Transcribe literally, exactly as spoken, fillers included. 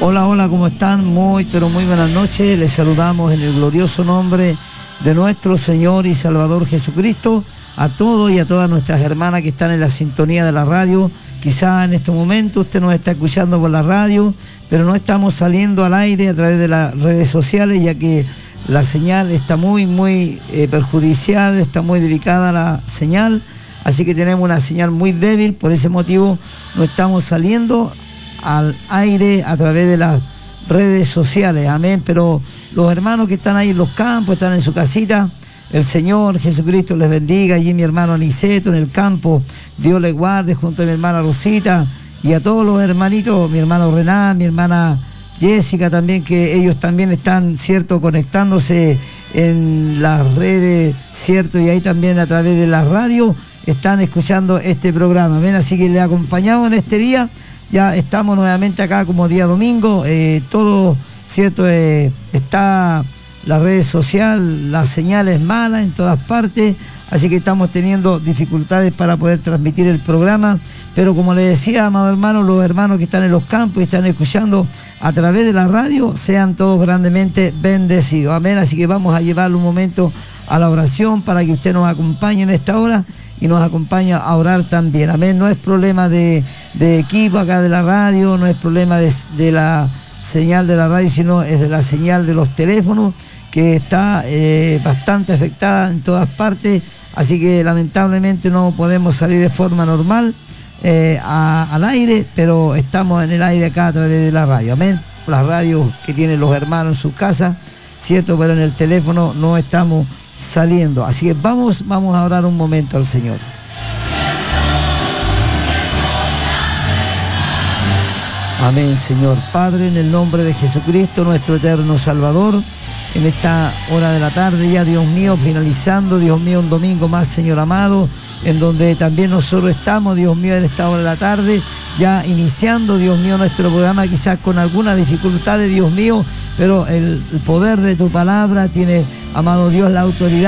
Hola, hola, ¿cómo están? Muy, pero muy buenas noches. Les saludamos en el glorioso nombre de nuestro Señor y Salvador Jesucristo, a todos y a todas nuestras hermanas que están en la sintonía de la radio. Quizá en este momento usted nos está escuchando por la radio, pero no estamos saliendo al aire a través de las redes sociales, ya que la señal está muy, muy eh, perjudicial, está muy delicada la señal, así que tenemos una señal muy débil. Por ese motivo no estamos saliendo al aire a través de las redes sociales, amén. Pero los hermanos que están ahí en los campos, están en su casita, el Señor Jesucristo les bendiga. Allí mi hermano Aniceto en el campo, Dios les guarde, junto a mi hermana Rosita y a todos los hermanitos, mi hermano Renan, mi hermana Jessica también, que ellos también están, cierto, conectándose en las redes, cierto, y ahí también a través de la radio están escuchando este programa, amén. Así que les acompañamos en este día. Ya estamos nuevamente acá como día domingo, eh, todo, cierto, eh, está las redes sociales, la señal es mala en todas partes, así que estamos teniendo dificultades para poder transmitir el programa, pero como les decía, amados hermanos, los hermanos que están en los campos y están escuchando a través de la radio, sean todos grandemente bendecidos, amén. Así que vamos a llevarle un momento a la oración para que usted nos acompañe en esta hora y nos acompaña a orar también, amén. No es problema de, de equipo acá de la radio, no es problema de, de la señal de la radio, sino es de la señal de los teléfonos, que está eh, bastante afectada en todas partes, así que lamentablemente no podemos salir de forma normal eh, a, al aire, pero estamos en el aire acá a través de la radio, amén. La radio que tienen los hermanos en sus casas, cierto, pero en el teléfono no estamos saliendo, así que vamos, vamos a orar un momento al Señor. Amén, Señor. Padre, en el nombre de Jesucristo, nuestro eterno Salvador, en esta hora de la tarde ya, Dios mío, finalizando, Dios mío, un domingo más, Señor amado, en donde también nosotros estamos, Dios mío, en esta hora de la tarde, ya iniciando, Dios mío, nuestro programa, quizás con algunas dificultades, Dios mío, pero el, el poder de tu palabra tiene, amado Dios, la autoridad